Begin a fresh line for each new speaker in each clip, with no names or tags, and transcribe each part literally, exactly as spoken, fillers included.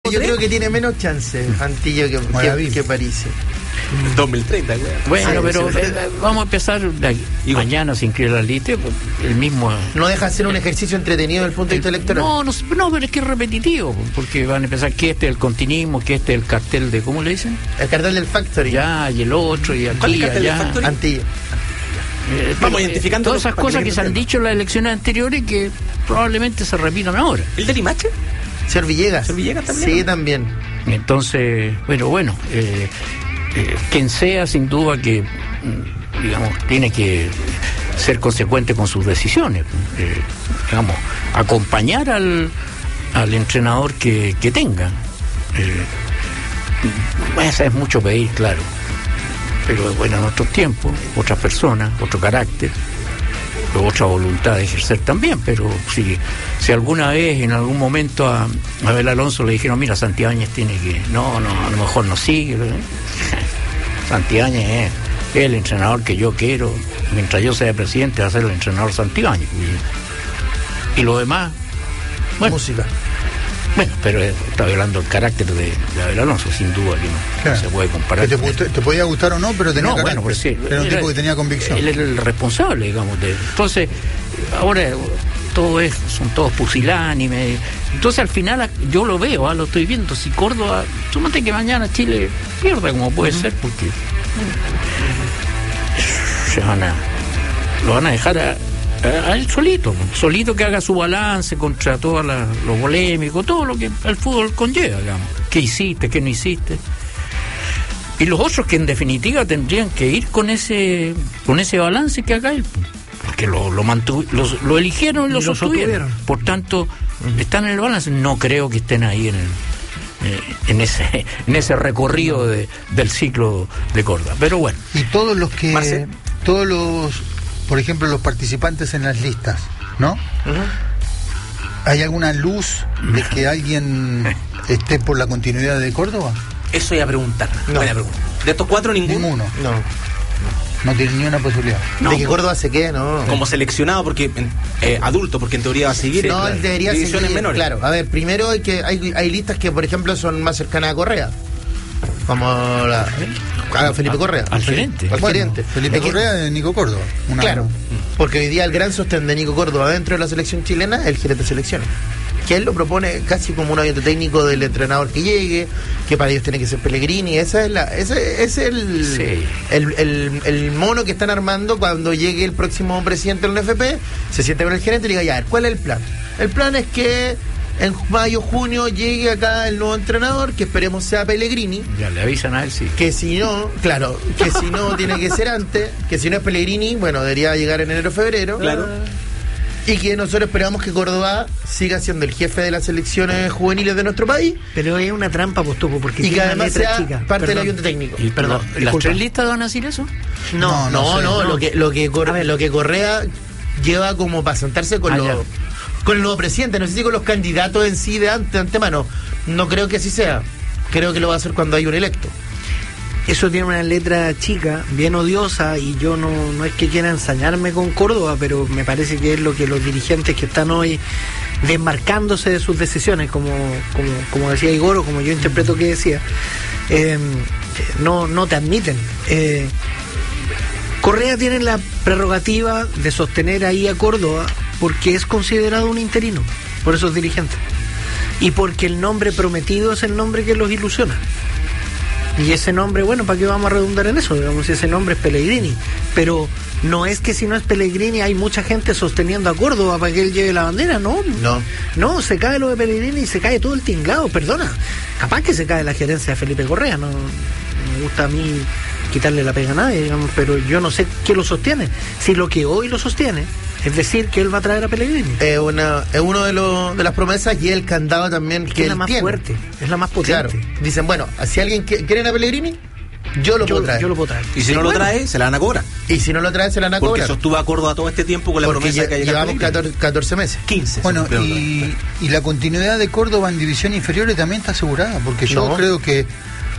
Yo creo que tiene menos chance Antillo que, que, que París.
dos mil treinta, güey.
Bueno,
sí,
pero
sí,
eh, vamos a empezar de aquí, mañana sin inscribir la lista, el mismo.
No deja de ser un ejercicio entretenido desde el punto de vista electoral.
No, no, no, pero es que es repetitivo, porque van a empezar que este es el continuismo, que este es el cartel de, ¿cómo le dicen?
El cartel del Factory.
Ya, y el otro, y aquí,
¿Cuál es el cartel
allá.
del Factory?
Antillo.
Eh,
Vamos
pero,
identificando
eh, todas esas cosas que se han dicho en las elecciones anteriores que probablemente se repitan ahora.
¿El de Limache?
Señor Villegas.
¿Señor Villegas también?
Sí, también.
Entonces, bueno, bueno, eh, eh, quien sea, sin duda que, digamos, tiene que ser consecuente con sus decisiones, eh, digamos, acompañar al, al entrenador que, que tenga. Eh, eso es mucho pedir, claro, pero bueno, en otros tiempos, otras personas, otro carácter, otra voluntad de ejercer también, pero si, si alguna vez, en algún momento a Abel Alonso le dijeron, mira, Santibáñez tiene que, no, no, a lo mejor no sigue, ¿eh? Santibáñez es el entrenador que yo quiero, mientras yo sea presidente va a ser el entrenador Santibáñez, y, y lo demás, bueno,
música.
Bueno, pero está hablando del carácter de, de Abel Alonso, sin duda que no,
claro,
no se puede comparar.
Que te, te podía gustar o no, pero tenía
no,
carácter,
bueno, pues sí,
era un
era,
tipo que tenía convicción.
Él era el responsable, digamos. De, entonces, ahora todo es, son todos pusilánimes. Entonces, al final, yo lo veo, ¿eh? Lo estoy viendo. Si Córdoba, súmate que mañana Chile pierda, como puede uh-huh. ser, porque se van a, lo van a dejar a. a él solito, solito que haga su balance contra todo lo polémico, todo lo que el fútbol conlleva, digamos. ¿Qué hiciste, qué no hiciste? Y los otros que en definitiva tendrían que ir con ese con ese balance que haga él, porque lo lo, mantu- lo, lo eligieron y lo, y lo sostuvieron. Por tanto, uh-huh. están en el balance. No creo que estén ahí en el eh, en ese en ese recorrido de, del ciclo de Córdoba. Pero bueno.
Y todos los que
Marcel.
todos los por ejemplo, los participantes en las listas, ¿no? Uh-huh. ¿Hay alguna luz de que alguien esté por la continuidad de Córdoba?
Eso iba a preguntar.
No.
Buena pregunta. ¿De estos cuatro ninguno?
Ninguno.
No.
No tiene ni una posibilidad.
No, ¿de que Córdoba se quede? No.
Como seleccionado, porque eh, adulto, porque en teoría va a seguir.
Sí, no,
claro,
él debería
divisiones
seguir,
menores.
Claro, a ver, primero hay que hay, hay listas que, por ejemplo, son más cercanas a Correa. Como la, a Felipe Correa.
Al gerente.
Al
Bueno,
gerente.
Felipe
Es que,
Correa de Nico Córdoba. Una,
claro, porque hoy día el gran sostén de Nico Córdoba dentro de la selección chilena es el gerente de selecciones. Que él lo propone casi como un ayuntamiento técnico del entrenador que llegue, que para ellos tiene que ser Pellegrini. Esa es la, ese es el,
sí.
el, el, el mono que están armando cuando llegue el próximo presidente del N F P, se siente con el gerente y le diga, ya, ¿cuál es el plan? El plan es que en mayo, junio llegue acá el nuevo entrenador, que esperemos sea Pellegrini.
Ya le avisan a él, sí.
Que si no, claro, que si no tiene que ser antes, que si no es Pellegrini, bueno, debería llegar en enero o febrero.
Claro.
Y que nosotros esperamos que Córdoba siga siendo el jefe de las selecciones juveniles de nuestro país.
Pero es una trampa, pues, Topo, porque
Y que
tiene una
además
letra
sea
chica.
parte
Perdón.
del ayuntamiento técnico.
Y,
Perdón,
¿las
disculpa.
tres listas van a decir eso?
No, no,
No,
no,
no sé,
lo
no.
que lo que, Cor- lo que Correa lleva como para sentarse con
Ah,
los
ya.
con el nuevo presidente, no sé si con los candidatos en sí de, ante, de antemano. No creo que así sea. Creo que lo va a hacer cuando hay un electo.
Eso tiene una letra chica, bien odiosa, y yo no, no es que quiera ensañarme con Córdoba, pero me parece que es lo que los dirigentes que están hoy desmarcándose de sus decisiones, como, como, como decía Igor, o como yo interpreto que decía, eh, no, no te admiten. Eh, Correa tiene la prerrogativa de sostener ahí a Córdoba porque es considerado un interino por esos dirigentes y porque el nombre prometido es el nombre que los ilusiona. Y ese nombre, bueno, ¿para qué vamos a redundar en eso? Digamos, ese nombre es Pellegrini. Pero no es que si no es Pellegrini hay mucha gente sosteniendo a Córdoba para que él lleve la bandera, no.
No.
No, se cae lo de Pellegrini y se cae todo el tinglado, perdona. Capaz que se cae la gerencia de Felipe Correa, no, no me gusta a mí quitarle la pega a nadie, digamos, pero yo no sé qué lo sostiene. Si lo que hoy lo sostiene es decir que él va a traer a Pellegrini.
Es una es uno de los de las promesas y el candado también
Es
que,
que es
él
la más
tiene.
fuerte, es la más potente.
Claro. Dicen, bueno, si alguien que, quiere a Pellegrini, yo lo
Yo,
puedo traer.
yo lo puedo traer.
Y si no
Bueno.
lo trae, se la van a cobrar.
Y si no lo trae, se la van a
Porque
cobrar.
sostuvo a Córdoba todo este tiempo con la
Porque
promesa
lle-
que ha llegado
llevamos catorce, catorce meses.
quince.
Bueno,
Perdón.
y, y la continuidad de Córdoba en división inferiores también está asegurada, porque yo
No.
creo que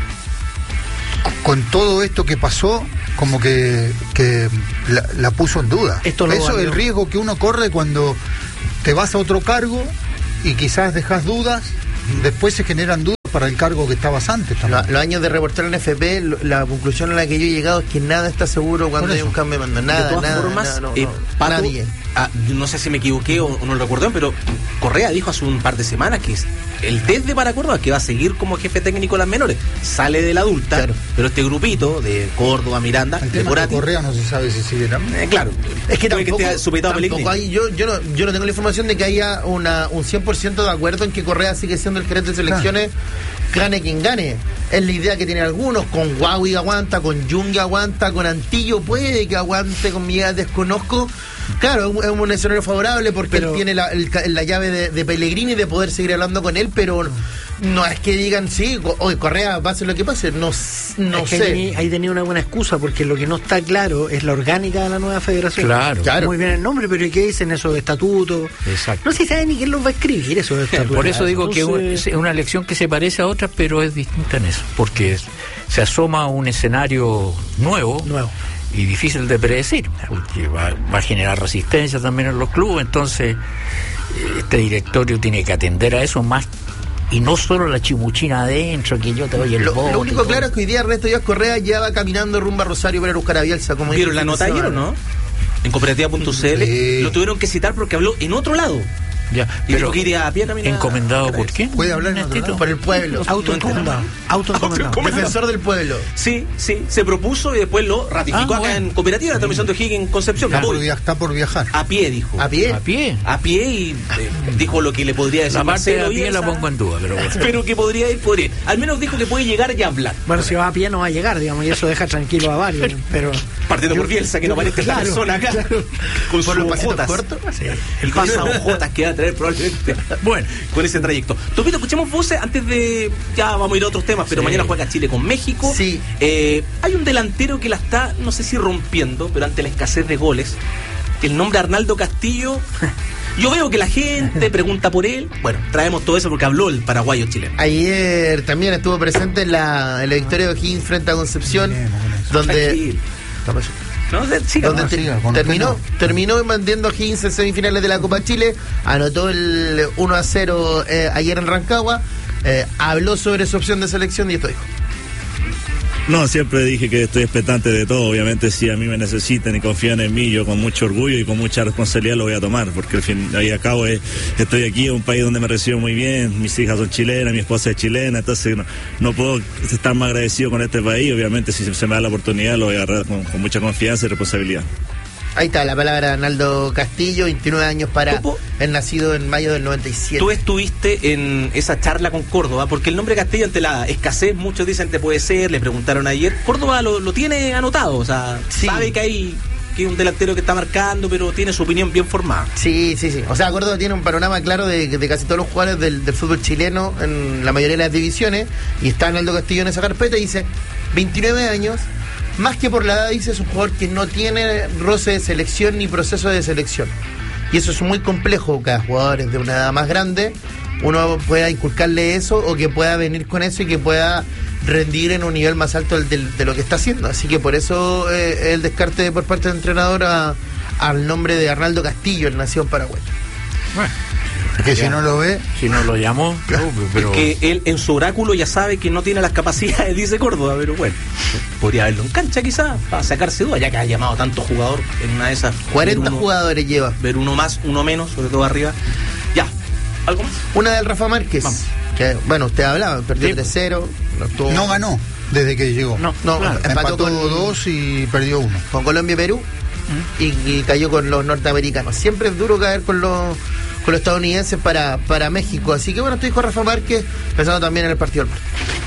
con todo esto que pasó, como que, que la, la puso en duda.
Esto lo
Eso es
valió.
el riesgo que uno corre cuando te vas a otro cargo y quizás dejas dudas, después se generan dudas. para el cargo que estabas antes también.
Los, los años de reportero en F P, lo, la conclusión a la que yo he llegado es que nada está seguro cuando hay un cambio de mando. Nada,
de todas
nada,
formas,
nada, no,
eh,
no,
Pato,
nadie.
ah, no sé si me equivoqué o, o no lo recuerdo, pero Correa dijo hace un par de semanas que es el desde para Córdoba que va a seguir como jefe técnico de las menores. Sale de la adulta, claro. Pero este grupito de Córdoba, Miranda,
el
de
tema
Corati,
de Correa no se sabe si sigue también.
Eh, claro,
es que tampoco,
que esté supeditado a
tampoco hay, yo, yo, no, yo no tengo la información de que haya una, un cien por ciento de acuerdo en que Correa sigue siendo el gerente de selecciones, claro. Gane quien gane. Es la idea que tienen algunos, con Huawei aguanta, con Jung aguanta, con Antillo puede que aguante, con Miguel desconozco. Claro, es un, un escenario favorable porque pero, él tiene la, el, la llave de, de Pellegrini de poder seguir hablando con él, pero no es que digan sí, hoy Correa pase lo que pase, no, no
es
sé.
Que ahí, ahí tenía una buena excusa porque lo que no está claro es la orgánica de la nueva federación.
Claro,
claro. Muy bien el nombre, pero ¿y qué dicen esos estatutos?
Exacto.
No se sabe ni quién los va a escribir esos estatutos.
Por eso digo
Entonces,
que es una elección que se parece a otras, pero es distinta en eso, porque se asoma un escenario nuevo.
Nuevo.
Y difícil de predecir, porque va, va a generar resistencia también en los clubes, entonces este directorio tiene que atender a eso más, y no solo la chimuchina adentro, que yo te doy el
lo,
voto.
Lo único claro es que hoy día Ernesto Díaz Correa ya va caminando rumbo a Rosario para buscar a Bielsa. Como
¿vieron la nota ayer o no? En cooperativa punto c l sí. Lo tuvieron que citar porque habló en otro lado.
Ya,
y pero que iría a pie a caminar.
¿Encomendado por qué?
¿Puede hablar en otro lado?
Por el pueblo.
Autoencomendado. Autoencomendado.
Defensor del pueblo.
Sí, sí, se propuso y después lo ratificó ah, acá bueno. en cooperativa, la transmisión de O'Higgins en Concepción.
Está por, está por viajar.
A pie, dijo.
¿A pie?
A pie.
A pie y eh, dijo lo que le podría decir.
La parte de a
esa,
pie la pongo en duda, pero bueno.
Pero que podría ir, podría ir. Al menos dijo que puede llegar y hablar.
Bueno, si va a pie no va a llegar, digamos, y eso deja tranquilo a varios, pero...
Partiendo yo, por Bielsa, que no parece claro, la persona acá. Claro. Con
por los
pasitos
cortos.
Sí. El paso a ojotas que va a traer probablemente. Bueno, con ese trayecto. Topito, escuchemos voces antes de... Ya vamos a ir a otros temas, pero sí. Mañana juega Chile con México.
Sí.
Eh, hay un delantero que la está, no sé si rompiendo, pero ante la escasez de goles, el nombre Arnaldo Castillo... Yo veo que la gente pregunta por él. Bueno, traemos todo eso porque habló el paraguayo chileno.
Ayer también estuvo presente en la, en la victoria de O'Higgins frente a Concepción, bien, donde...
No, siga,
donde
no,
te,
siga,
terminó, terminó manteniendo a O'Higgins en semifinales de la Copa Chile, anotó el uno a cero eh, ayer en Rancagua, eh, habló sobre su opción de selección y esto dijo.
No, siempre dije que estoy expectante de todo. Obviamente, si a mí me necesitan y confían en mí, yo con mucho orgullo y con mucha responsabilidad lo voy a tomar, porque al fin y al cabo es, estoy aquí en un país donde me recibo muy bien, mis hijas son chilenas, mi esposa es chilena, entonces no, no puedo estar más agradecido con este país. Obviamente, si se me da la oportunidad, lo voy a agarrar con, con mucha confianza y responsabilidad.
Ahí está la palabra de Arnaldo Castillo, veintinueve años para el nacido en mayo del noventa y siete.
Tú estuviste en esa charla con Córdoba, porque el nombre Castillo ante la escasez, muchos dicen te puede ser, le preguntaron ayer, Córdoba lo, lo tiene anotado, o sea, sí. Sabe que hay que un delantero que está marcando, pero tiene su opinión bien formada.
Sí, sí, sí, o sea, Córdoba tiene un panorama claro de, de casi todos los jugadores del, del fútbol chileno en la mayoría de las divisiones, y está Arnaldo Castillo en esa carpeta y dice, veintinueve años, más que por la edad, dice, es un jugador que no tiene roce de selección ni proceso de selección. Y eso es muy complejo, cada jugador es de una edad más grande, uno pueda inculcarle eso o que pueda venir con eso y que pueda rendir en un nivel más alto de, de lo que está haciendo. Así que por eso eh, el descarte por parte del entrenador a, al nombre de Arnaldo Castillo, el nacido en Paraguay.
Bueno.
Que si no lo ve,
si no lo llamó, no, pero...
Es que él en su oráculo ya sabe que no tiene las capacidades, dice Córdoba, pero bueno, podría verlo en cancha quizás para sacarse duda, ya que ha llamado tanto jugador en una de esas.
cuarenta uno, jugadores lleva.
Ver uno más, uno menos, sobre todo arriba. Ya, ¿algo más?
Una del Rafa Márquez. Vamos. Que, bueno, usted hablaba, perdió sí. tres cero.
No, tuvo... no ganó desde que llegó.
No, no claro.
empató, empató con dos y perdió uno.
Con Colombia y Perú. ¿Mm? Y, y cayó con los norteamericanos. Siempre es duro caer con los con los estadounidenses para, para México. Así que bueno, estoy con Rafa Márquez, pensando también en el partido del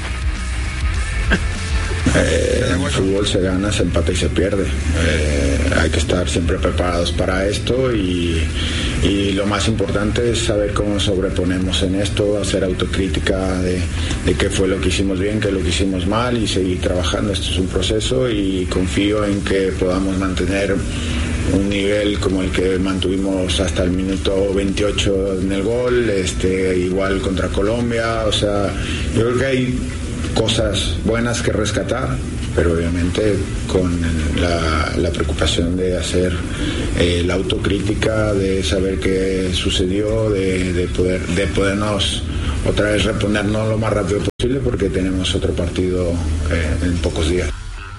Eh, en el fútbol se gana, se empata y se pierde. Eh, hay que estar siempre preparados para esto y, y lo más importante es saber cómo sobreponemos en esto, hacer autocrítica de, de qué fue lo que hicimos bien, qué lo que hicimos mal y seguir trabajando. Esto es un proceso y confío en que podamos mantener un nivel como el que mantuvimos hasta el minuto veintiocho en el gol, este, igual contra Colombia. O sea, yo creo que hay cosas buenas que rescatar, pero obviamente con la, la preocupación de hacer eh, la autocrítica, de saber qué sucedió, de, de, poder, de podernos otra vez reponernos lo más rápido posible porque tenemos otro partido eh, en pocos días.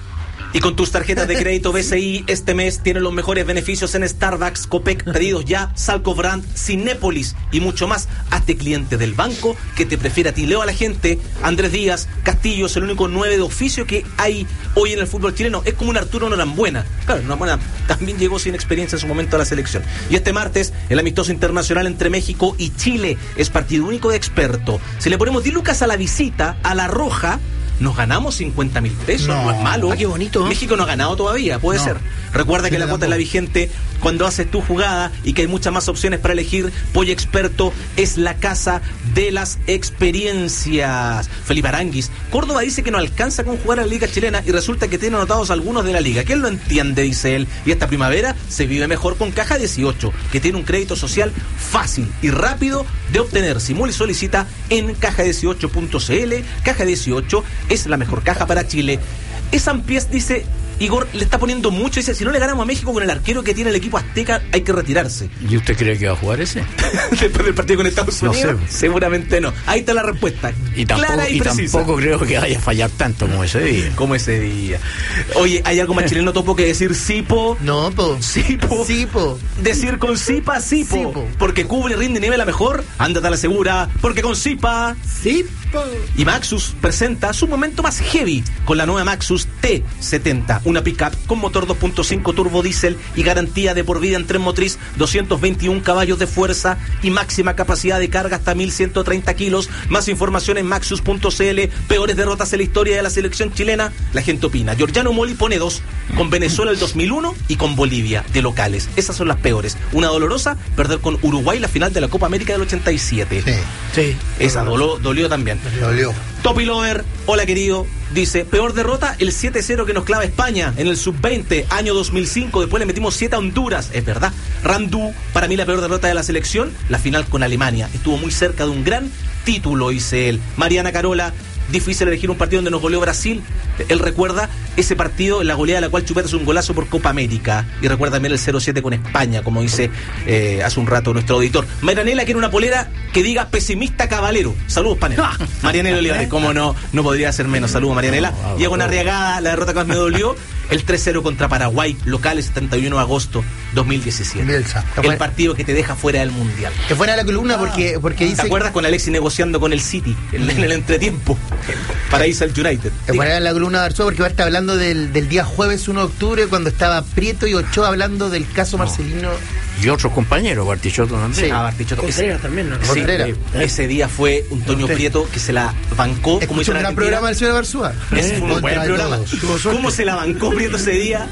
Y con tus tarjetas de crédito B C I este mes tienes los mejores beneficios en Starbucks, Copec, Pedidos Ya, Salco Brand, Cinépolis y mucho más. Hazte cliente del banco que te prefiere a ti. Leo a la gente, Andrés Díaz Castillo es el único nueve de oficio que hay hoy en el fútbol chileno. Es como un Arturo Norambuena. Claro, Norambuena también llegó sin experiencia en su momento a la selección. Y este martes, el amistoso internacional entre México y Chile es partido único de experto. Si le ponemos diez lucas a la visita, a la roja, nos ganamos cincuenta mil pesos, no, no es malo.
Ah, qué bonito.
México no ha ganado todavía, puede
no.
ser. Recuerda que
Sí,
la cuota es la vigente cuando haces tu jugada y que hay muchas más opciones para elegir. Pollo Experto es la casa de las experiencias. Felipe Aranguis, Córdoba dice que no alcanza con jugar a la Liga Chilena y resulta que tiene anotados algunos de la Liga. ¿Quién lo entiende? Dice él. Y esta primavera se vive mejor con Caja dieciocho, que tiene un crédito social fácil y rápido de obtener. Simula y solicita en caja dieciocho punto c l. Caja dieciocho es la mejor caja para Chile. Esan Pies dice, Igor le está poniendo mucho, dice, si no le ganamos a México con el arquero que tiene el equipo azteca, hay que retirarse.
¿Y usted cree que va a jugar ese?
Después del partido con Estados
No
Unidos,
sé.
seguramente no. Ahí está la respuesta.
Y tampoco,
clara y,
y
precisa.
tampoco creo que vaya a fallar tanto como ese día.
Como ese día. Oye, ¿hay algo más chileno, Topo, que decir sipo?
No, po.
Sipo.
Sipo.
Decir con Sipa, Sipo.
Sipo.
Porque cubre, rinde y nivela mejor. Ándate a la segura. Porque con Sipa.
Sí.
Y Maxus presenta su momento más heavy con la nueva Maxus T setenta, una pickup con motor dos punto cinco turbo diésel y garantía de por vida en tren motriz, doscientos veintiún caballos de fuerza y máxima capacidad de carga hasta mil ciento treinta kilos. Más información en maxus punto c l. Peores derrotas en la historia de la selección chilena, la gente opina. Giorgiano Moli pone dos, con Venezuela el dos mil uno y con Bolivia de locales. Esas son las peores. Una dolorosa, perder con Uruguay la final de la Copa América del ochenta y siete.
Sí.
Sí.
Esa doló, dolió también.
Le dolió.
Topi Lover, hola querido, dice, peor derrota, el siete cero que nos clava España en el sub veinte, año dos mil cinco, después le metimos siete a Honduras, es verdad. Randu, para mí la peor derrota de la selección, la final con Alemania, estuvo muy cerca de un gran título, dice él. Mariana Carola, difícil elegir un partido donde nos goleó Brasil. Él recuerda ese partido, la goleada de la cual Chupeta es un golazo por Copa América. Y recuerda también el cero siete con España, como dice eh, hace un rato nuestro auditor. Marianela quiere una polera que diga pesimista cabalero. Saludos, panela. Marianela Olivares, cómo no, no podría ser menos. Saludos, Marianela. Diego Narriagada, la derrota que más me dolió, el tres cero contra Paraguay, locales setenta y uno de agosto dos mil diecisiete.
Bielsa.
El partido que te deja fuera del Mundial.
Que fuera la columna porque, porque dice...
¿Te acuerdas con Alexis negociando con el City en, en el entretiempo para irse al United?
Que fuera la columna de Arzúa porque va a estar hablando del, del día jueves uno de octubre cuando estaba Prieto y Ochoa hablando del caso Marcelino.
Y otros compañeros, Bartichotto también.
Sí.
Ah, Bartichotto.
Contreras también, ¿no?
Sí,
Contreras.
eh, ese día fue un Toño
Contreras.
Prieto que se la bancó. Como
Escuchó
dicen
un
en
gran
Argentina.
programa del señor Arzúa.
Ese fue un buen
Contra
programa.
todos.
¿Cómo se la bancó Prieto ese día?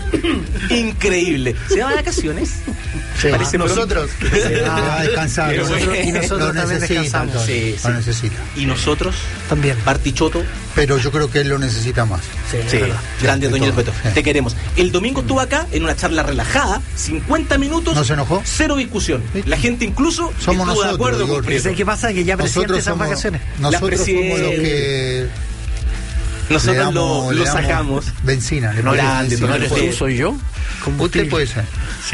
Increíble. ¿Se llama vacaciones?
Sí.
Parece
Nosotros.
Ah, a descansar.
Pero
Nosotros-
bueno.
Y nosotros
lo
también
necesita,
descansamos.
entonces,
Sí, sí.
lo necesita.
Y nosotros,
También.
Bartichotto.
Pero yo creo que él lo necesita más.
Sí,
Sí,
es verdad.
grande
de
Toño
todo.
Peto.
Sí.
Te queremos. El domingo estuvo acá en una charla relajada, cincuenta minutos.
¿No se enojó?
Cero discusión. La gente incluso
Somos
estuvo de
nosotros,
acuerdo
Igor.
con
Porque
Prieto.
¿sabes qué pasa? Que ya presiente
Nosotros
esas
somos,
vacaciones.
nosotros somos los
presidencia.
que le
Nosotros
damos,
lo,
le
lo
damos
sacamos.
Benzina. le
No,
ponemos
grande,
benzina.
¿No
Toño
eres
Peto.
tú, soy yo?
Usted puede ser.
Sí.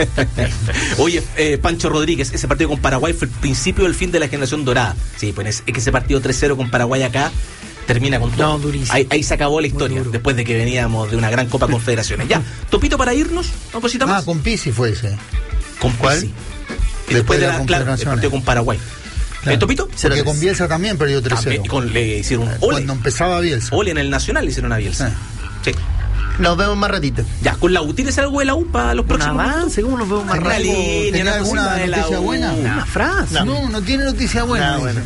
Oye, eh, Pancho Rodríguez, ese partido con Paraguay fue el principio del fin de la generación dorada. Sí, pues es, es que ese partido tres cero con Paraguay acá termina con todo.
No, durísimo.
Ahí, ahí se acabó la historia,
duro.
después de que veníamos de una gran Copa Confederaciones. Ya, Topito, para irnos, una cosita
Ah,
más.
con Pisi fue ese.
¿Con
¿cuál?
Pizzi. Y
Después
después
de
de
la
la, claro, el
Confederaciones.
partido con Paraguay.
Claro.
¿Eh, Topito?
Porque con Bielsa también perdió tres cero.
También, con, le hicieron un ole.
Cuando empezaba Bielsa.
Ole en el Nacional le hicieron a Bielsa.
Sí.
Sí.
Nos vemos más ratito.
Ya, con la U, ¿tienes algo de la U para los
Un
próximos minutos?
avance, ¿cómo nos vemos más
Una
rápido?
línea,
¿Tenía
una
alguna
cosita de la
noticia
U.
buena?
Una frase.
No, no tiene noticia buena.
Nada
dice.
bueno.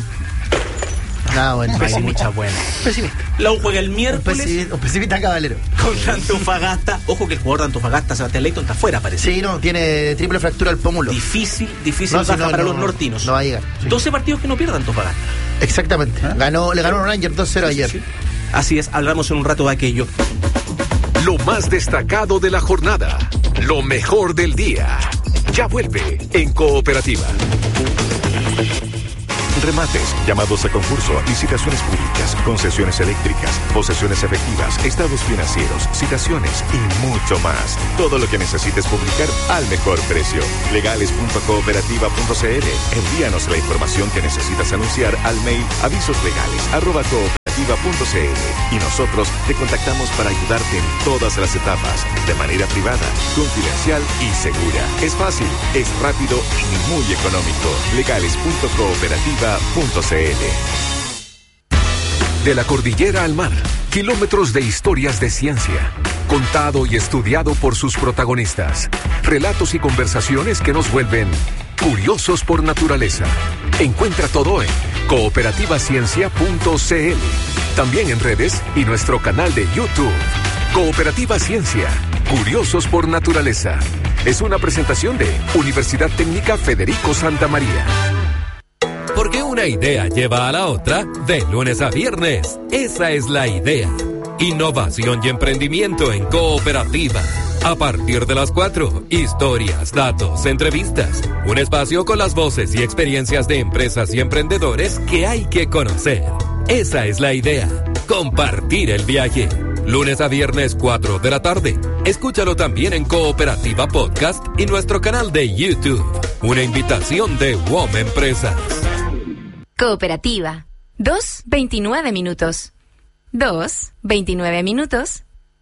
Nada bueno.
Hay muchas buenas.
Pesimista.
La U juega el
Un
miércoles
pesi- un pesimista caballero.
contra Antofagasta. Ojo que el jugador de Antofagasta, Sebastián Leighton, está fuera, parece.
Sí, no, tiene triple fractura al pómulo.
Difícil, difícil
No, si
baja
no,
para
no,
los nortinos.
no va a llegar, sí.
doce partidos que no pierda Antofagasta.
Exactamente. Ganó, le ganó a Rangers dos cero ayer.
Sí. Así es, hablamos en un rato de aquello.
Lo más destacado de la jornada. Lo mejor del día. Ya vuelve en Cooperativa. remates, llamados a concurso, licitaciones públicas, concesiones eléctricas, posesiones efectivas, estados financieros, citaciones y mucho más. Todo lo que necesites publicar al mejor precio. legales punto cooperativa punto c l. Envíanos la información que necesitas anunciar al mail avisoslegales arroba cooperativa punto c l y nosotros te contactamos para ayudarte en todas las etapas, de manera privada, confidencial y segura. Es fácil, es rápido y muy económico. legales punto cooperativa punto c l. De la cordillera al mar, kilómetros de historias de ciencia, contado y estudiado por sus protagonistas. Relatos y conversaciones que nos vuelven curiosos por naturaleza. Encuentra todo en cooperativa ciencia punto c l. También en redes y nuestro canal de YouTube. Cooperativa Ciencia, curiosos por naturaleza. Es una presentación de Universidad Técnica Federico Santa María.
Porque una idea lleva a la otra de lunes a viernes. Esa es la idea. Innovación y emprendimiento en Cooperativa. A partir de las cuatro, historias, datos, entrevistas. Un espacio con las voces y experiencias de empresas y emprendedores que hay que conocer. Esa es la idea. Compartir el viaje. Lunes a viernes, cuatro de la tarde. Escúchalo también en Cooperativa Podcast y nuestro canal de YouTube. Una invitación de W O M Empresas.
Cooperativa. Dos, veintinueve minutos. Dos, veintinueve minutos.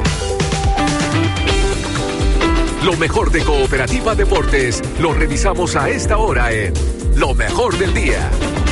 Lo mejor de Cooperativa Deportes lo revisamos a esta hora en Lo Mejor del Día.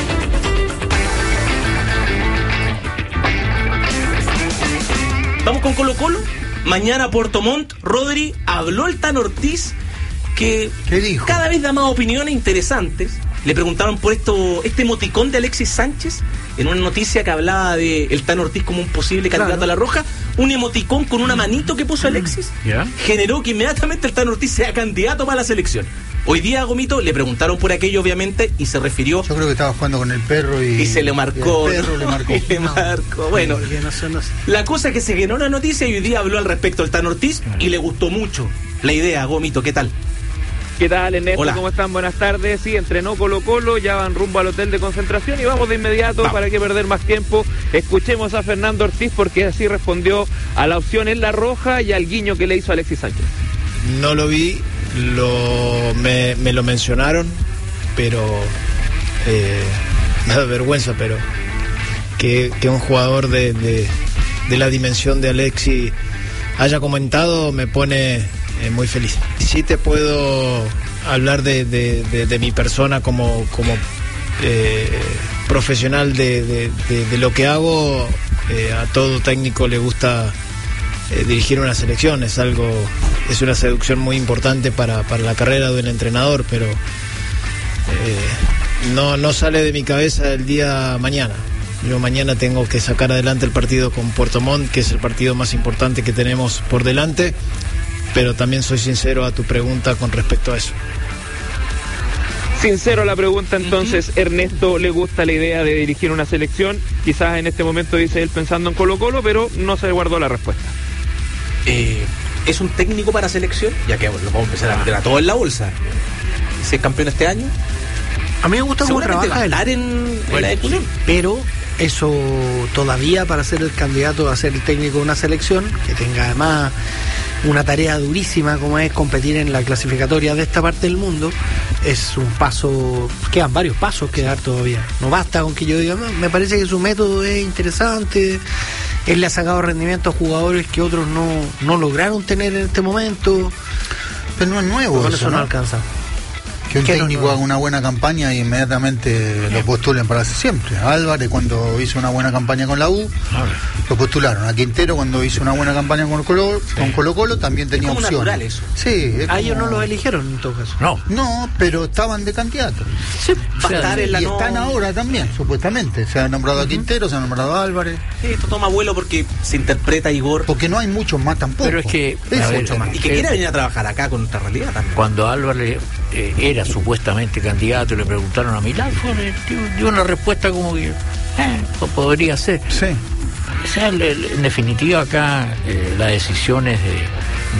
Vamos con Colo Colo. Mañana Puerto Montt. Rodri, habló el Tan Ortiz, que
¿Qué dijo?
Cada vez da más opiniones interesantes. Le preguntaron por esto, este emoticón de Alexis Sánchez, en una noticia que hablaba de el Tan Ortiz como un posible candidato claro. a la Roja. Un emoticón con una manito que puso Alexis
¿Ya?
generó que inmediatamente el Tan Ortiz sea candidato para la selección. Hoy día, Gomito, le preguntaron por aquello, obviamente, y se refirió...
Yo creo que estaba jugando con el perro y...
Y se le marcó.
Y el perro
¿no?
le marcó.
Y le marcó. Bueno,
no sé, no sé.
la cosa es que se generó una noticia y hoy día habló al respecto el Tan Ortiz y le gustó mucho la idea. Gomito, ¿qué tal?
¿Qué tal, Ernesto?
Hola.
¿Cómo están? Buenas tardes. Sí, entrenó Colo Colo, ya van rumbo al hotel de concentración y vamos de inmediato, vamos. Para que perder más tiempo. Escuchemos a Fernando Ortiz porque así respondió a la opción en la Roja y al guiño que le hizo Alexis Sánchez.
No lo vi, lo, me, me lo mencionaron, pero eh, me da vergüenza, pero que, que un jugador de, de, de la dimensión de Alexis haya comentado me pone eh, muy feliz. Sí te puedo hablar de, de, de, de mi persona como, como eh, profesional de, de, de, de lo que hago. Eh, a todo técnico le gusta eh, dirigir una selección, es algo, es una seducción muy importante para, para la carrera de un entrenador, pero eh, no, no sale de mi cabeza el día mañana. Yo mañana tengo que sacar adelante el partido con Puerto Montt, que es el partido más importante que tenemos por delante, pero también soy sincero a tu pregunta con respecto a eso.
Sincero a la pregunta, entonces, uh-huh. Ernesto le gusta la idea de dirigir una selección, quizás en este momento dice él pensando en Colo Colo, pero no se guardó la respuesta.
Eh, ¿Es un técnico para selección? Ya que lo vamos a empezar a meter a todo en la bolsa. ¿Si es campeón este año?
A mí me gusta cómo trabaja él.
En,
bueno,
en la de Culén.
Pero eso todavía para ser el candidato a ser el técnico de una selección, que tenga además una tarea durísima como es competir en la clasificatoria de esta parte del mundo, es un paso, quedan varios pasos que dar todavía. No basta con que yo diga, me parece que su método es interesante, él le ha sacado rendimiento a jugadores que otros no, no lograron tener en este momento,
pero no es nuevo,
con
eso,
eso no
¿no?
alcanza.
Que un técnico no, no. haga una buena campaña y inmediatamente lo postulen para siempre. Álvarez cuando hizo una buena campaña con la U, lo postularon. A Quintero cuando hizo una buena campaña con Colo, sí. con Colo Colo también tenía opciones. Es
natural eso.
Sí, es
a
como...
ellos no los eligieron en todo caso.
No, no, pero estaban de candidato.
Sí,
o sea, estar en la
y
no...
están ahora también, supuestamente. Se ha nombrado uh-huh. a Quintero, se ha nombrado a Álvarez.
Sí, esto toma vuelo porque se interpreta Igor.
Porque no hay muchos más tampoco.
Pero es que
es
ver,
mucho más. Y que quiera venir a trabajar acá con nuestra realidad también.
Cuando Álvarez eh, era supuestamente candidato y le preguntaron a Milán, dio una respuesta como que eh, podría ser.
Sí.
O sea, le, le, en definitiva acá eh, la decisión es de,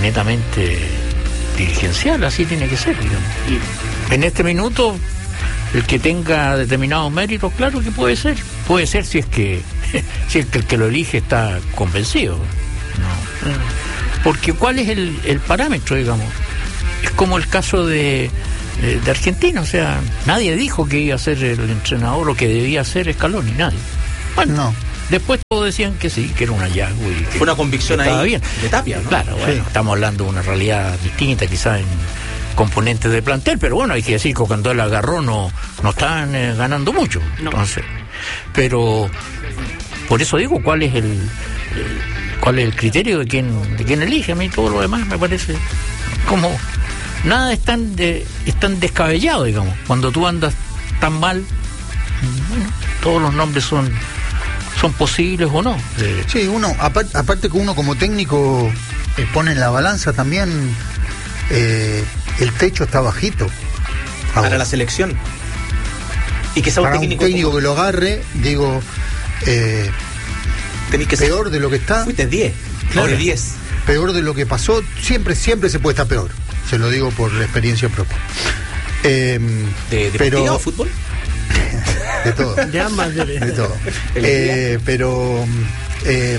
netamente dirigencial, así tiene que ser, digamos. Y en este minuto el que tenga determinados méritos, claro que puede ser. Puede ser si es que si es que el que lo elige está convencido. No. Porque ¿cuál es el, el parámetro, digamos? Es como el caso de, de, de Argentina, o sea, nadie dijo que iba a ser el entrenador o que debía ser Scaloni, nadie. Bueno, no. Después todos decían que sí, que era un hallazgo. Y que
fue una convicción ahí bien. De Tapia, ¿no?
Claro, bueno, sí. Estamos hablando de una realidad distinta, quizás en componentes de plantel, pero bueno, hay que decir que cuando él agarró no, no estaban eh, ganando mucho. No. Entonces, pero por eso digo, ¿cuál es el, el cuál es el criterio de quién, de quién elige? A mí todo lo demás me parece como nada es tan, de, es tan descabellado, digamos. Cuando tú andas tan mal, bueno, todos los nombres son son posibles o no. Eh,
sí, uno, aparte, aparte que uno como técnico eh, pone en la balanza también, eh, el techo está bajito.
Para ahora, la selección. Y que sea un
para
técnico,
un técnico
como...
que lo agarre, digo, eh,
que
peor
ser...
de lo que está.
Fuiste diez.
Claro,
de diez.
Peor de lo que pasó, siempre, siempre se puede estar peor. Se lo digo por la experiencia propia. Eh,
¿De, de
pero
o fútbol?
De todo.
De ambas. De,
de todo. Eh, pero eh, eh,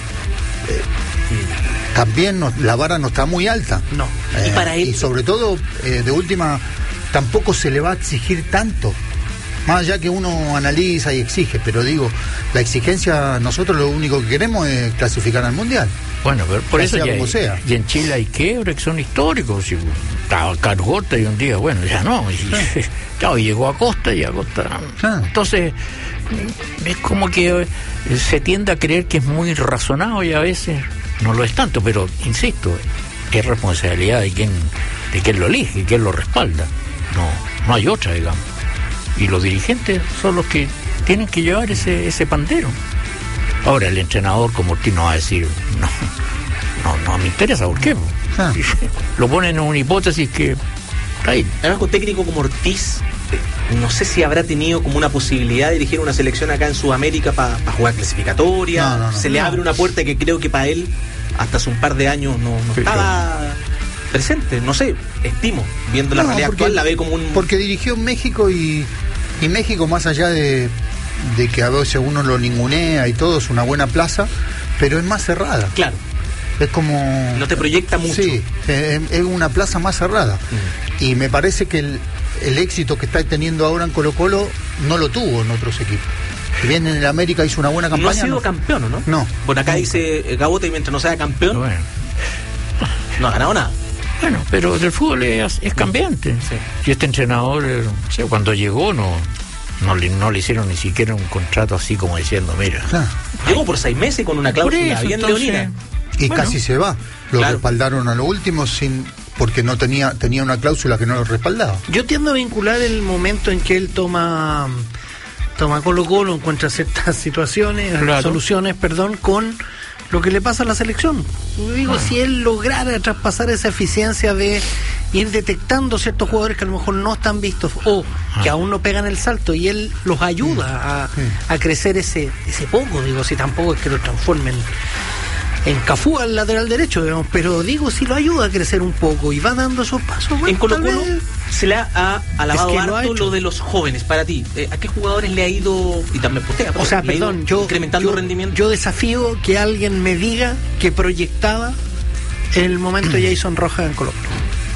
también no, la vara no está muy alta.
No.
Eh,
y para él.
Y sobre todo, eh, de última, tampoco se le va a exigir tanto. Más allá que uno analiza y exige, pero digo, la exigencia, nosotros lo único que queremos es clasificar al Mundial.
Bueno, pero por
ya
eso
sea
ya
como
hay,
sea.
Y en Chile hay quiebres que son históricos. Si, estaba Cargota y un día, bueno, ya no. Y, sí. Claro, llegó a Costa y a Costa. Sí. Entonces, es como que se tiende a creer que es muy razonado y a veces no lo es tanto, pero insisto, es responsabilidad de quien, de quien lo elige, quien lo respalda. No, no hay otra, digamos. Y los dirigentes son los que tienen que llevar ese, ese pandero. Ahora el entrenador como Ortiz no va a decir no, no, no me interesa, ¿por qué? Ah. Lo ponen en una hipótesis que está ahí.
Además, con técnico como Ortiz, no sé si habrá tenido como una posibilidad de dirigir una selección acá en Sudamérica para pa jugar clasificatoria. No, no, no, se no. le abre una puerta que creo que para él hasta hace un par de años no, no sí, estaba claro. presente. No sé, estimo, viendo la no, realidad porque, actual, la ve como un...
Porque dirigió en México y, y México, más allá de, de que a veces uno lo ningunea y todo, es una buena plaza, pero es más cerrada.
Claro.
Es como...
No te proyecta mucho.
Sí, es, es una plaza más cerrada. Mm. Y me parece que el, el éxito que está teniendo ahora en Colo-Colo no lo tuvo en otros equipos. Si bien en el América hizo una buena campaña...
No ha sido
no,
campeón, ¿o no?
No.
Bueno, acá no. Dice Gabota y mientras no sea campeón, bueno. no ha ganado nada.
Bueno, pero el fútbol es, es cambiante. Sí. Y este entrenador, o sea, cuando llegó no... No le, no le hicieron ni siquiera un contrato así como diciendo, mira...
Claro. Llegó por seis meses con una cláusula
eso,
bien
entonces,
leonina.
Y bueno, casi se va. Lo
claro.
respaldaron a lo último sin porque no tenía tenía una cláusula que no lo respaldaba.
Yo tiendo a vincular el momento en que él toma toma Colo-Colo, encuentra ciertas situaciones, claro. soluciones, perdón, con lo que le pasa a la selección. Yo digo, bueno. si él lograra traspasar esa eficiencia de ir detectando ciertos jugadores que a lo mejor no están vistos o ah. que aún no pegan el salto y él los ayuda a, sí. a crecer ese ese poco, digo, si tampoco es que lo transformen en Cafú al lateral derecho, digamos, pero digo, si lo ayuda a crecer un poco y va dando esos pasos. Bueno,
en Colo-Colo se le ha alabado es que harto lo, lo de los jóvenes. Para ti, eh, ¿a qué jugadores le ha ido, y también postea,
o sea, perdón, yo,
incrementando
yo,
rendimiento?
Yo desafío que alguien me diga que proyectaba el momento de Jason Rojas en Colo-Colo.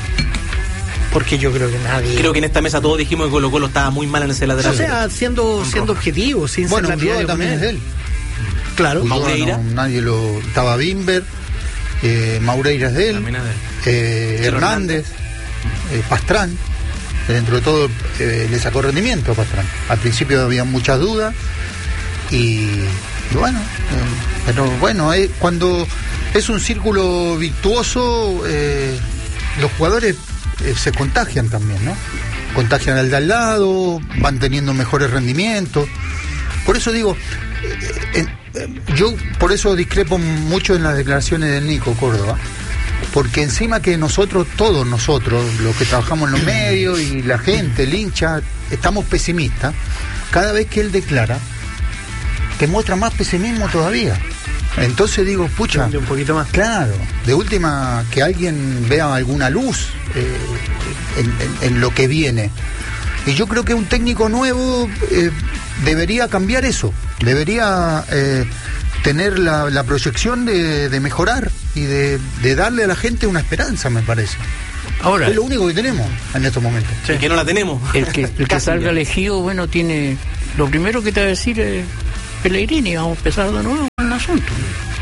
Porque yo creo que nadie...
Creo que en esta mesa todos dijimos que Colo-Colo estaba muy mal en ese lateral.
O sea, siendo, siendo objetivo, sin
bueno,
ser la
también es de él.
Claro.
Maureira. No, nadie lo... Estaba Bimber, eh, Maureira es de él, de él. Eh, Hernández, eh, Pastrán. Dentro de todo eh, le sacó rendimiento a Pastrán. Al principio había muchas dudas y, y bueno, eh, pero bueno, eh, cuando es un círculo virtuoso, eh, los jugadores eh, se contagian también, ¿no? Contagian al de al lado, van teniendo mejores rendimientos. Por eso digo, eh, eh, yo por eso discrepo mucho en las declaraciones de Nico Córdoba, porque encima que nosotros, todos nosotros, los que trabajamos en los medios y la gente, el hincha, estamos pesimistas, cada vez que él declara, te muestra más pesimismo todavía. Entonces digo, pucha,
un poquito más.
Claro, de última que alguien vea alguna luz eh, en, en, en lo que viene. Y yo creo que un técnico nuevo eh, debería cambiar eso, debería eh, tener la, la proyección de, de mejorar y de, de darle a la gente una esperanza, me parece.
Ahora,
es lo único que tenemos en estos momentos.
Sí. Que no la tenemos.
El que, el que salga elegido, bueno, tiene... Lo primero que te va a decir es Pellegrini, vamos a empezar de nuevo con el asunto.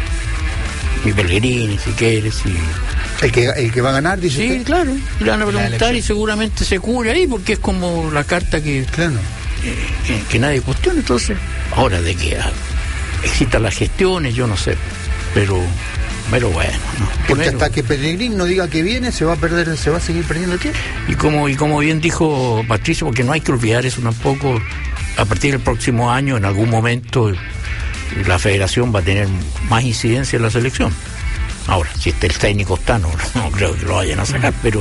Y Pellegrini, si quieres, si...
El que, el que va a ganar, dice
Sí,
usted.
claro. Y le van a preguntar y seguramente se cubre ahí, porque es como la carta que...
Claro.
Eh, que, que nadie cuestiona, entonces. Ahora, de que ah, existan las gestiones, yo no sé. Pero... Pero bueno, ¿no?
Porque
Primero,
hasta que Pellegrini no diga que viene, se va a perder, se va a seguir perdiendo tiempo.
y como y como bien dijo Patricio, porque no hay que olvidar eso tampoco, a partir del próximo año, en algún momento, la federación va a tener más incidencia en la selección. Ahora, si este el técnico está, no, no creo que lo vayan a sacar, pero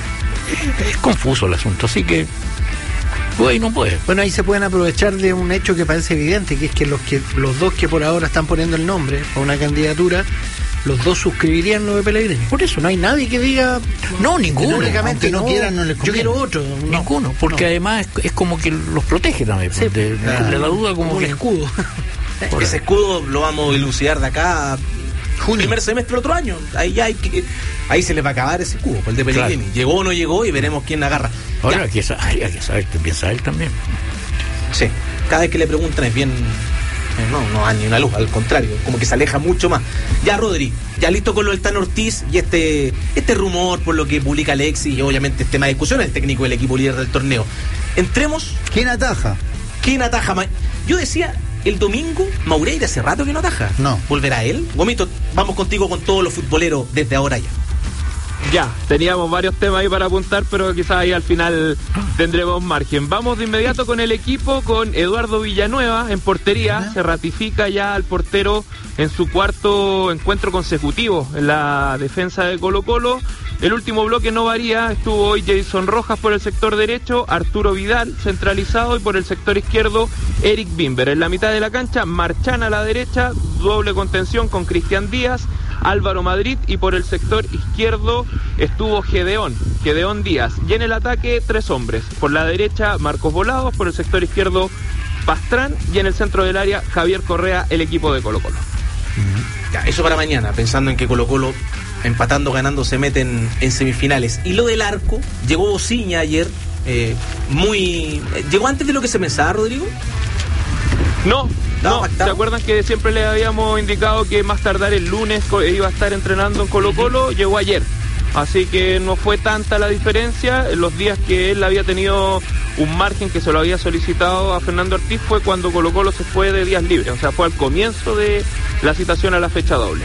es, es confuso el asunto, así que puede y no puede.
Bueno, ahí se pueden aprovechar de un hecho que parece evidente, que es que los que los dos que por ahora están poniendo el nombre a una candidatura, los dos suscribirían lo de Pellegrini. Por eso no hay nadie que diga
no, ninguno.
Aunque no quieran, no les
yo quiero otro. No,
ninguno, porque
no.
además es, es como que los protege también.
Sí,
de, de,
claro.
de la duda como,
como un
que,
escudo.
Ese escudo lo vamos a dilucidar de acá junio, primer semestre del otro año. Ahí ya hay que, ahí se les va a acabar ese escudo, el de Pellegrini. Claro. Llegó o no llegó y veremos quién la agarra.
Ahora hay que, hay que saber qué piensa él también.
Sí, cada vez que le preguntan es bien... No, no da ni una luz, al contrario, como que se aleja mucho más. Ya, Rodri, ya listo con lo del Tan Ortiz y este este rumor por lo que publica Alexis y obviamente este tema de discusión, el técnico del equipo líder del torneo. Entremos.
¿Quién ataja?
¿Quién ataja? Yo decía, el domingo, Maureira hace rato que no ataja.
No.
¿Volverá él? Gomito, vamos contigo con todos los futboleros desde ahora ya.
Ya, teníamos varios temas ahí para apuntar, pero quizás ahí al final tendremos margen. Vamos de inmediato con el equipo, con Eduardo Villanueva en portería. Se ratifica ya al portero en su cuarto encuentro consecutivo en la defensa de Colo-Colo. El último bloque no varía, estuvo hoy Jason Rojas por el sector derecho, Arturo Vidal centralizado y por el sector izquierdo Eric Bimber. En la mitad de la cancha, Marchán a la derecha, doble contención con Cristian Díaz, Álvaro Madrid y por el sector izquierdo estuvo Gedeón, Gedeón Díaz. Y en el ataque, tres hombres. Por la derecha, Marcos Volados, por el sector izquierdo, Pastrán y en el centro del área, Javier Correa, el equipo de Colo-Colo.
Ya, eso para mañana, pensando en que Colo-Colo empatando, ganando, se meten en semifinales. Y lo del arco, llegó Bociña ayer, eh, muy... ¿Llegó antes de lo que se pensaba, Rodrigo?
No, no, ¿se acuerdan que siempre le habíamos indicado que más tardar el lunes iba a estar entrenando en Colo-Colo? Llegó ayer, así que no fue tanta la diferencia. En los días que él había tenido un margen que se lo había solicitado a Fernando Ortiz fue cuando Colo-Colo se fue de días libres, o sea, fue al comienzo de la citación a la fecha doble.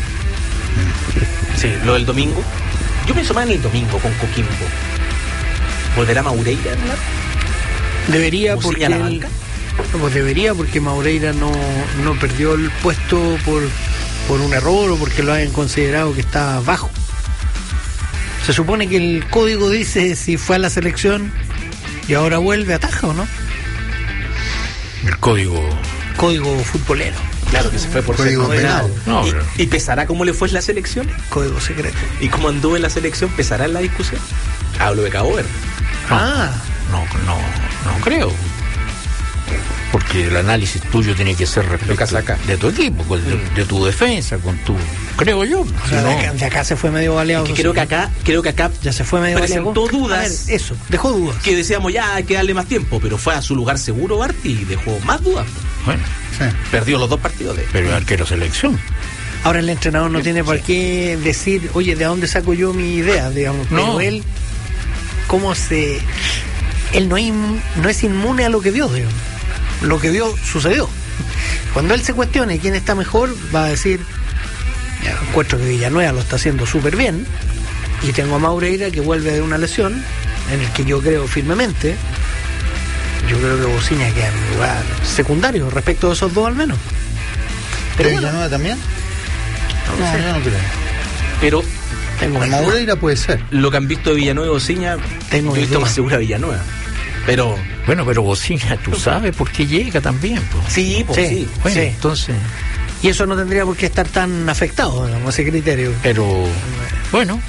Sí, lo del domingo. Yo pienso más en el domingo con Coquimbo. ¿Volverá Maureira?
Debería porque...
la banca?
No, pues debería porque Maureira no, no perdió el puesto por, por un error o porque lo hayan considerado que está bajo. Se supone que el código dice si fue a la selección y ahora vuelve, ataja o no.
El código
código futbolero.
Claro que se fue por
código
ser
penal.
No,
¿Y,
pero...
¿Y pesará cómo le fue en la selección?
Código secreto.
¿Y cómo anduvo en la selección? ¿Pesará en la discusión? Hablo de Cabo Verde.
No,
Ah,
no, no, no creo. Porque el análisis tuyo tiene que ser respecto de tu equipo, con- de, de tu defensa, con tu... Creo yo.
o
Si
sea,
no-
de, acá, de acá se fue medio baleado.
Es que creo que acá, creo que acá
ya se fue medio
presentó
baleado.
dudas.
A ver, eso, dejó dudas.
que decíamos ya hay que darle más tiempo, pero fue a su lugar seguro Barty y dejó más dudas.
Bueno,
Sí.
Perdió los dos partidos de...
pero el arquero selección.
Ahora el entrenador no tiene por qué decir, oye, ¿de dónde saco yo mi idea? Digamos,
No.
pero él, ¿cómo se...? Él no es, inmu- no es inmune a lo que vio, digamos. Lo que vio sucedió. Cuando él se cuestione quién está mejor, va a decir, ya, encuentro que Villanueva lo está haciendo súper bien, y tengo a Maureira que vuelve de una lesión, en el que yo creo firmemente. Yo creo que Bociña queda en lugar secundario respecto de esos dos al menos.
¿Pero
Pero bueno,
Villanueva también? No,
sé.
yo no creo.
Pero
tengo mis dudas.
Maureira puede ser.
lo que han visto de Villanueva y Bociña,
Tengo
yo he
mis
visto
dudas.
más segura a Villanueva. Pero
Bueno, pero Bociña, tú sabes por qué llega también. Po.
sí, pues
Sí.
sí.
Bueno,
Sí.
entonces...
Y eso no tendría por qué estar tan afectado, digamos, ese criterio.
Pero, bueno,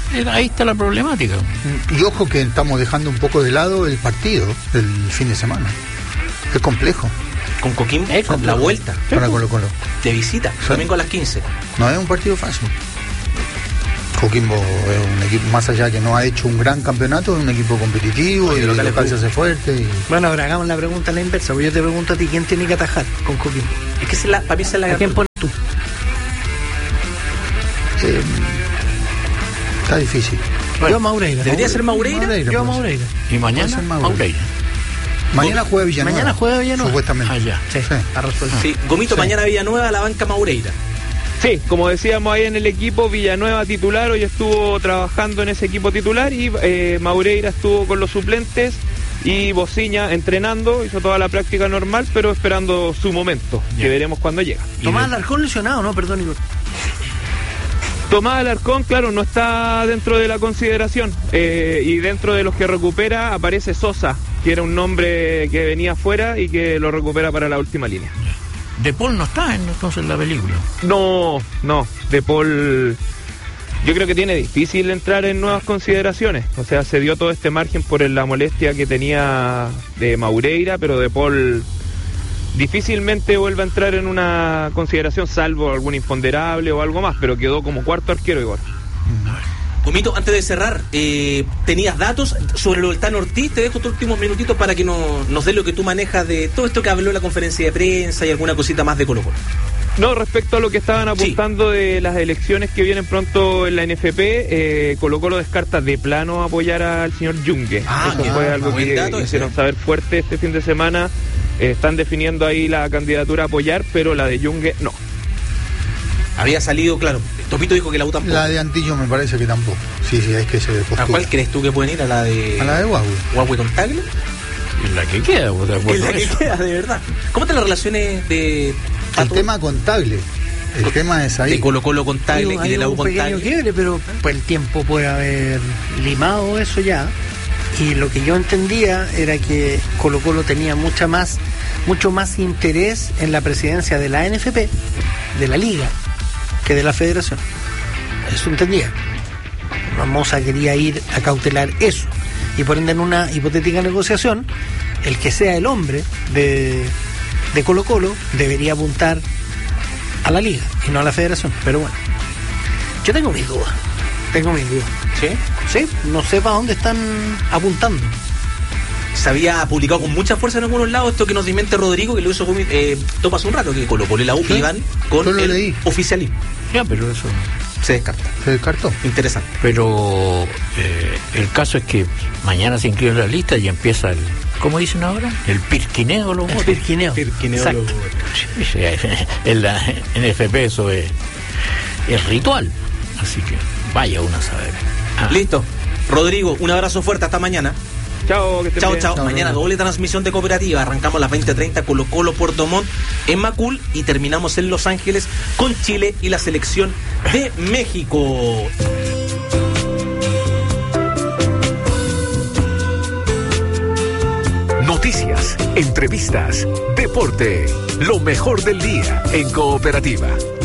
ahí está la problemática.
Y ojo que estamos dejando un poco de lado el partido del fin de semana. Es complejo.
Con Coquimbo,
es
la vuelta.
Para Colo Colo.
De visita, ¿sí? Domingo a las quince.
No es un partido fácil. Coquimbo es un equipo, más allá que no ha hecho un gran campeonato, es un equipo competitivo. Oye, y el local se hace fuerte. Y...
Bueno, ahora hagamos la pregunta a la inversa, porque yo te pregunto a ti, ¿quién tiene que atajar con Coquimbo?
Es que es la, para mí es la...
¿A quién pones tú?
Eh, está difícil.
Bueno, yo a Maureira.
¿Debería
Maureira.
ser Maureira?
Maureira yo a Maureira.
Y mañana Maureira. Maureira.
Mañana juega Villanueva.
Mañana juega Villanueva.
Supuestamente.
Ah, ya.
Sí, sí. A resuelto.
Sí, Gomito, sí. Mañana Villanueva a la banca Maureira.
Sí, como decíamos ahí en el equipo, Villanueva titular, hoy estuvo trabajando en ese equipo titular y eh, Maureira estuvo con los suplentes y Bociña entrenando, hizo toda la práctica normal, pero esperando su momento, yeah. que veremos cuándo llega.
Tomás Alarcón lesionado, ¿no? Perdón, Igor.
Tomás Alarcón, claro, no está dentro de la consideración eh, y dentro de los que recupera aparece Sosa, que era un nombre que venía afuera y que lo recupera para la última línea.
De Paul no está entonces en la película.
No, no, De Paul yo creo que tiene difícil entrar en nuevas consideraciones. O sea, se dio todo este margen por la molestia que tenía de Maureira, pero De Paul difícilmente vuelve a entrar en una consideración, salvo algún imponderable o algo más, pero quedó como cuarto arquero igual.
Comito, antes de cerrar, eh, ¿tenías datos sobre lo del Tano Ortiz? Te dejo estos últimos minutitos para que no, nos dé lo que tú manejas de todo esto que habló en la conferencia de prensa y alguna cosita más de Colo Colo.
No, respecto a lo que estaban apuntando sí. de las elecciones que vienen pronto en la N F P, eh, Colo Colo descarta de plano apoyar al señor Yungue.
Ah,
Eso
ya,
fue algo que dato, hicieron saber fuerte este fin de semana. Eh, están definiendo ahí la candidatura a apoyar, pero la de Yungue no.
Había salido, claro, Topito dijo que la U tampoco.
La de Antillo me parece que tampoco. Sí, sí, es que se postula.
¿A cuál crees tú que pueden ir? ¿A la de...?
A la de Huawei.
¿Huawei con Tagle?
Es la que queda, ¿de acuerdo?
Es la que queda, de verdad. ¿Cómo te las relaciones de...?
El tema con Tagle. El con, tema es ahí.
De Colo Colo con Tagle y de la U con Tagle.
Hay un pequeño quiebre, pero pues el tiempo puede haber limado eso ya. Y lo que yo entendía era que Colo Colo tenía mucha más, mucho más interés en la presidencia de la N F P, de la Liga, que de la Federación. Eso entendía. Ramosa quería ir a cautelar eso. Y por ende, en una hipotética negociación, el que sea el hombre de, de Colo Colo debería apuntar a la Liga y no a la Federación. Pero bueno, yo tengo mis dudas. Tengo mis dudas.
¿Sí?
Sí, no sé para dónde están apuntando.
Se había publicado con mucha fuerza en algunos lados esto que nos desmiente Rodrigo, que lo hizo eh, todo hace un rato, que Colo Colo y la U ¿sí? iban con
Yo lo
el
leí.
oficialismo.
Ya, pero eso...
Se descarta.
Se descartó.
Interesante.
Pero eh, el caso es que mañana se inscribe en la lista y empieza el... ¿Cómo dicen ahora? El pirquineo de los votos.
El pirquineo.
pirquineo de los votos.
En la N F P eso es, es ritual. Así que vaya uno a saber.
Ah. Listo. Rodrigo, un abrazo fuerte. Hasta mañana.
Chao, que
chao, chao. Mañana doble transmisión de Cooperativa. Arrancamos a las veinte treinta Colo Colo Puerto Montt en Macul y terminamos en Los Ángeles con Chile y la selección de México.
Noticias, entrevistas, deporte, lo mejor del día en Cooperativa.